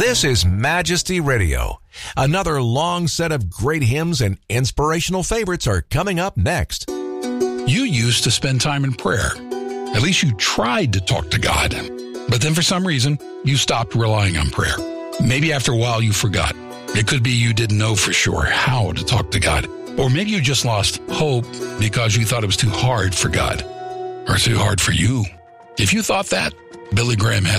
This is Majesty Radio. Another long set of great hymns and inspirational favorites are coming up next. You used to spend time in prayer. At least you tried to talk to God. But then for some reason, you stopped relying on prayer. Maybe after a while you forgot. It could be you didn't know for sure how to talk to God. Or maybe you just lost hope because you thought it was too hard for God. Or too hard for you. If you thought that, Billy Graham has